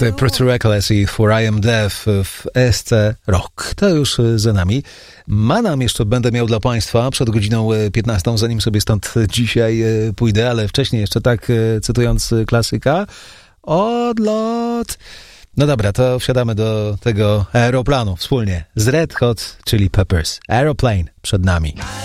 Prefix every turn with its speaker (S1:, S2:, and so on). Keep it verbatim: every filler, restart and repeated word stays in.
S1: Pretty Reckless i For I Am Deaf w S C Rock. To już za nami. Manam jeszcze będę miał dla Państwa przed godziną piętnastą, zanim sobie stąd dzisiaj pójdę, ale wcześniej jeszcze tak, cytując klasyka, odlot. No dobra, to wsiadamy do tego aeroplanu wspólnie z Red Hot Chili Peppers. Aeroplane przed nami.